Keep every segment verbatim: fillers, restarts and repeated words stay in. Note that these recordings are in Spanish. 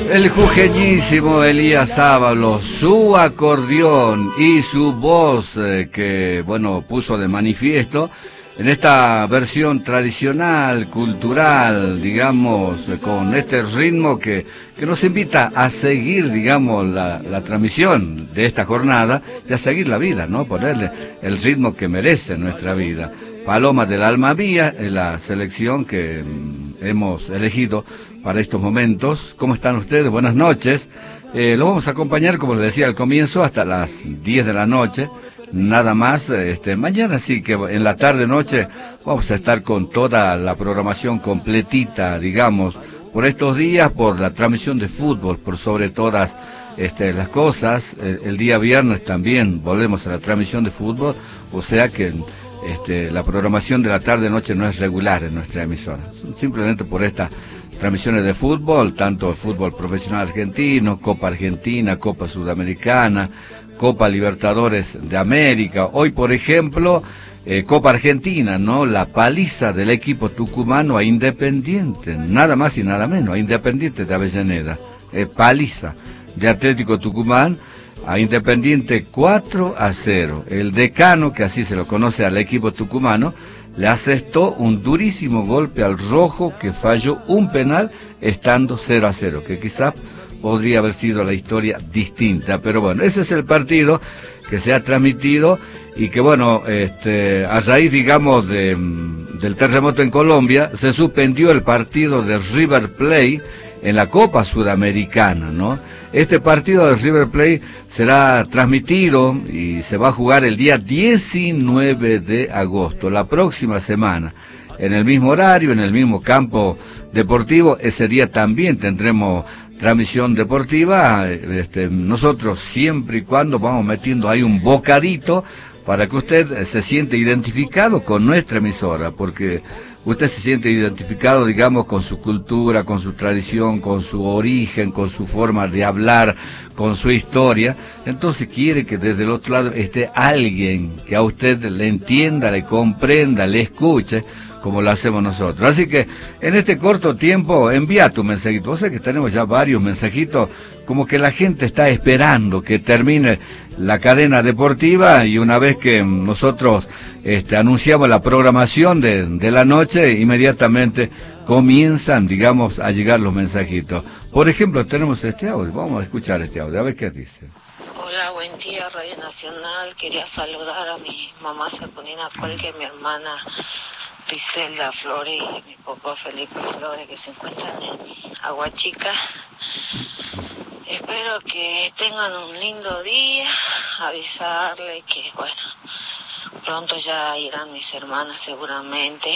El jujeñísimo Elías Ábalos, su acordeón y su voz eh, que, bueno, puso de manifiesto en esta versión tradicional, cultural, digamos, eh, con este ritmo que, que nos invita a seguir, digamos, la, la transmisión de esta jornada y a seguir la vida, ¿no? Ponerle el ritmo que merece nuestra vida. Paloma del Alma Mía es la selección que mm, hemos elegido para estos momentos. ¿Cómo están ustedes? Buenas noches. Eh, los vamos a acompañar, como les decía al comienzo, hasta las diez de la noche. Nada más. Este, mañana sí que en la tarde-noche vamos a estar con toda la programación completita, digamos, por estos días, por la transmisión de fútbol, por sobre todas este, las cosas. El, el día viernes también volvemos a la transmisión de fútbol, o sea que Este, la programación de la tarde-noche no es regular en nuestra emisora, simplemente por estas transmisiones de fútbol, tanto el fútbol profesional argentino, Copa Argentina, Copa Sudamericana, Copa Libertadores de América. Hoy, por ejemplo, eh, Copa Argentina, ¿no? La paliza del equipo tucumano a Independiente, nada más y nada menos, a Independiente de Avellaneda, eh, paliza de Atlético Tucumán a Independiente cuatro a cero. El Decano, que así se lo conoce al equipo tucumano, le asestó un durísimo golpe al Rojo, que falló un penal estando cero a cero, que quizás podría haber sido la historia distinta, pero bueno, ese es el partido que se ha transmitido y que bueno, este, a raíz, digamos, de, del terremoto en Colombia, se suspendió el partido de River Plate en la Copa Sudamericana, ¿no? Este partido de River Plate será transmitido y se va a jugar el día diecinueve de agosto, la próxima semana, en el mismo horario, en el mismo campo deportivo. Ese día también tendremos transmisión deportiva, este, nosotros siempre y cuando vamos metiendo ahí un bocadito para que usted se siente identificado con nuestra emisora, porque usted se siente identificado, digamos, con su cultura, con su tradición, con su origen, con su forma de hablar, con su historia. Entonces quiere que desde el otro lado esté alguien que a usted le entienda, le comprenda, le escuche, como lo hacemos nosotros. Así que en este corto tiempo envía tu mensajito. O sea que tenemos ya varios mensajitos, como que la gente está esperando que termine la cadena deportiva y una vez que nosotros este, anunciamos la programación de, de la noche, inmediatamente comienzan, digamos, a llegar los mensajitos. Por ejemplo, tenemos este audio. Vamos a escuchar este audio, a ver qué dice. Hola, buen día, Radio Nacional. Quería saludar a mi mamá Sacunina Colque, mi hermana Griselda Flores y mi papá Felipe Flores, que se encuentran en Aguachica. Espero que tengan un lindo día. Avisarle que, bueno, pronto ya irán mis hermanas seguramente.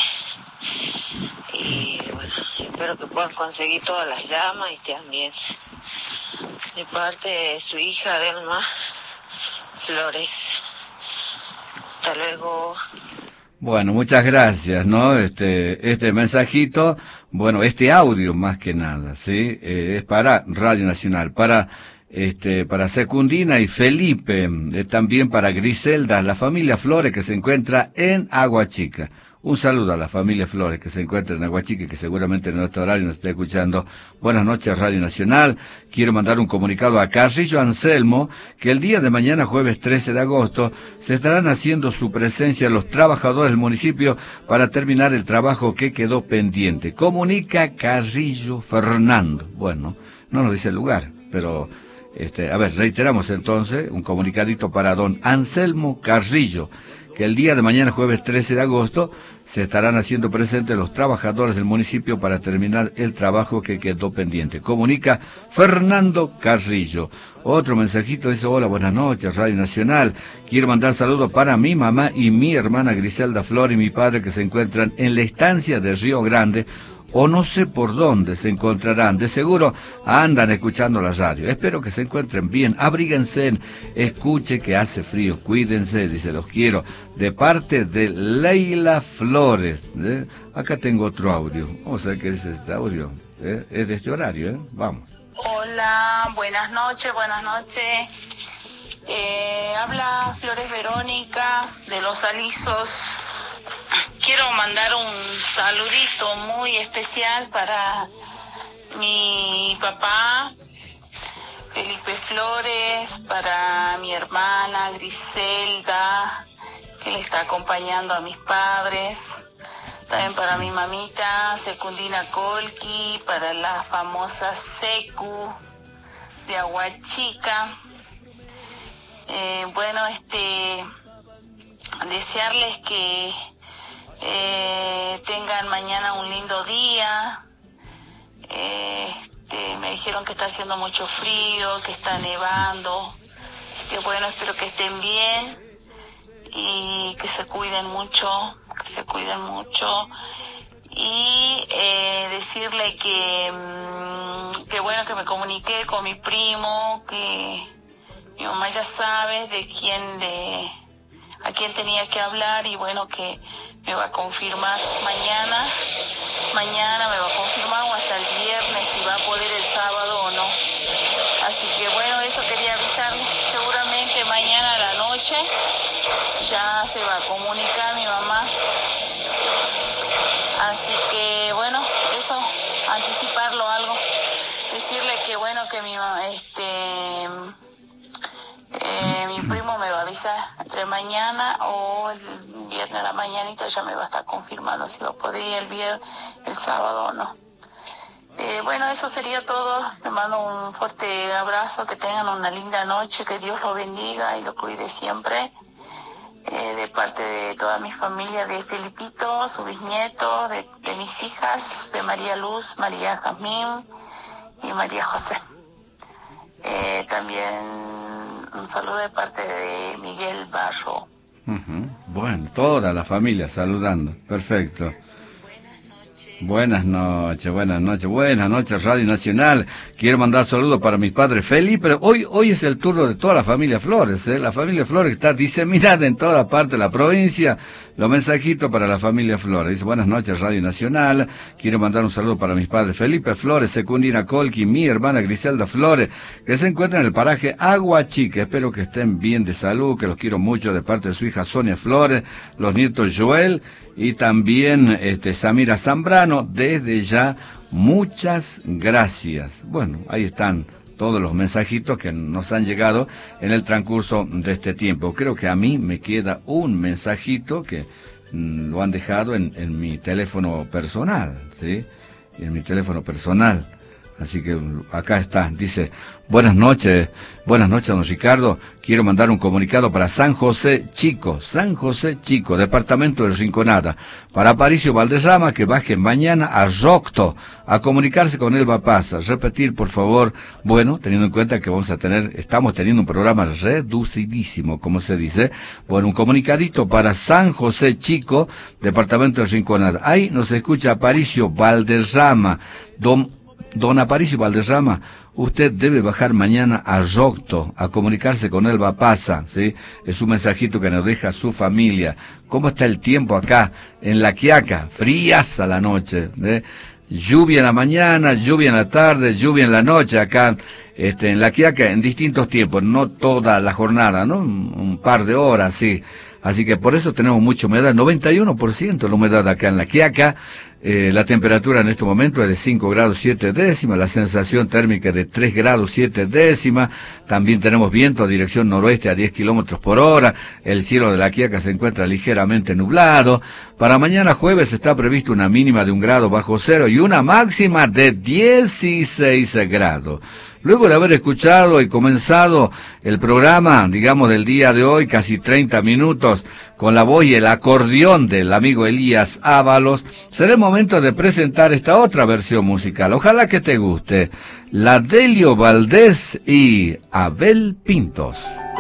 Y bueno, espero que puedan conseguir todas las llamas y también de parte de su hija Delma Flores. Hasta luego. Bueno, muchas gracias, ¿no? Este, este mensajito, bueno, este audio más que nada, ¿sí? Eh, es para Radio Nacional, para, este, para Secundina y Felipe, eh, también para Griselda, la familia Flores que se encuentra en Aguachica. Un saludo a la familia Flores que se encuentra en Aguachica y que seguramente en nuestro horario nos está escuchando. Buenas noches, Radio Nacional. Quiero mandar un comunicado a Carrillo Anselmo, que el día de mañana, jueves trece de agosto, se estarán haciendo su presencia los trabajadores del municipio para terminar el trabajo que quedó pendiente. Comunica Carrillo Fernando. Bueno, no nos dice el lugar, pero este, a ver, reiteramos entonces un comunicadito para don Anselmo Carrillo, que el día de mañana, jueves trece de agosto, se estarán haciendo presentes los trabajadores del municipio para terminar el trabajo que quedó pendiente. Comunica Fernando Carrillo. Otro mensajito dice: hola, buenas noches, Radio Nacional. Quiero mandar saludos para mi mamá y mi hermana Griselda Flor y mi padre, que se encuentran en la estancia de Río Grande, o no sé por dónde se encontrarán. De seguro andan escuchando la radio. Espero que se encuentren bien. Abríguense, escuche que hace frío. Cuídense, dice, los quiero. De parte de Leila Flores. ¿eh? Acá tengo otro audio. Vamos a ver qué dice este audio. ¿eh? Es de este horario, ¿eh? Vamos. Hola, buenas noches, buenas noches. Eh, habla Flores Verónica de Los Alisos. Quiero mandar un saludito muy especial para mi papá, flores para mi hermana Griselda, que le está acompañando a mis padres. También para mi mamita Secundina Colqui, para la famosa Secu de Aguachica. Eh, bueno, este, desearles que eh, tengan mañana un lindo día. Eh, este, me dijeron que está haciendo mucho frío, que está nevando. Así que bueno, espero que estén bien y que se cuiden mucho, que se cuiden mucho. Y eh, decirle que, que bueno, que me comuniqué con mi primo, que mi mamá ya sabe de quién de a quién tenía que hablar, y bueno, que me va a confirmar mañana, mañana me va a confirmar o hasta el viernes si va a poder el sábado o no. Así que bueno, eso quería avisarles. Seguramente mañana a la noche ya se va a comunicar mi mamá. Así que bueno, eso, anticiparlo algo. Decirle que bueno, que mi este eh, mi primo me va a avisar entre mañana o el viernes a la mañanita, ya me va a estar confirmando si va a poder ir el viernes, el sábado o no. Eh, bueno, eso sería todo. Les mando un fuerte abrazo, que tengan una linda noche, que Dios los bendiga y los cuide siempre. Eh, de parte de toda mi familia, de Felipito, su bisnieto, de, de mis hijas, de María Luz, María Jazmín y María José. Eh, también un saludo de parte de Miguel Barro. Uh-huh. Bueno, toda la familia saludando, perfecto. Buenas noches, buenas noches, buenas noches Radio Nacional. Quiero mandar saludos para mi padre Felipe. Hoy hoy es el turno de toda la familia Flores, ¿eh? La familia Flores está diseminada en toda parte de la provincia. Los mensajitos para la familia Flores. Dice, buenas noches Radio Nacional. Quiero mandar un saludo para mis padres Felipe Flores, Secundina Colqui, mi hermana Griselda Flores, que se encuentran en el paraje Aguachica. Espero que estén bien de salud, que los quiero mucho, de parte de su hija Sonia Flores, los nietos Joel y también este Samira Zambrano. Desde ya, muchas gracias. Bueno, ahí están todos los mensajitos que nos han llegado en el transcurso de este tiempo. Creo que a mí me queda un mensajito que mm, lo han dejado en, en mi teléfono personal, ¿sí? En mi teléfono personal. Así que acá está, dice, buenas noches, buenas noches, don Ricardo. Quiero mandar un comunicado para San José Chico, San José Chico, departamento de Rinconada, para Aparicio Valderrama, que baje mañana a Rocto a comunicarse con Elba Paz. Repetir, por favor, bueno, teniendo en cuenta que vamos a tener, estamos teniendo un programa reducidísimo, como se dice. Bueno, un comunicadito para San José Chico, departamento de Rinconada. Ahí nos escucha Aparicio Valderrama, don Don Aparicio Valderrama, usted debe bajar mañana a Rocto a comunicarse con Elba Pasa, ¿sí? Es un mensajito que nos deja su familia. ¿Cómo está el tiempo acá en La Quiaca? Frías a la noche, ¿eh? Lluvia en la mañana, lluvia en la tarde, lluvia en la noche acá este, en La Quiaca, en distintos tiempos, no toda la jornada, ¿no? Un, un par de horas, sí. Así que por eso tenemos mucha humedad, noventa y uno por ciento la humedad acá en La Quiaca. Eh, la temperatura en este momento es de cinco grados siete décimas, la sensación térmica es de tres grados siete décimas, también tenemos viento a dirección noroeste a diez kilómetros por hora, el cielo de La Quiaca se encuentra ligeramente nublado. Para mañana jueves está previsto una mínima de un grado bajo cero y una máxima de dieciséis grados. Luego de haber escuchado y comenzado el programa, digamos, del día de hoy, casi treinta minutos, con la voz y el acordeón del amigo Elías Ábalos, será el momento de presentar esta otra versión musical. Ojalá que te guste. La Delio Valdés y Abel Pintos.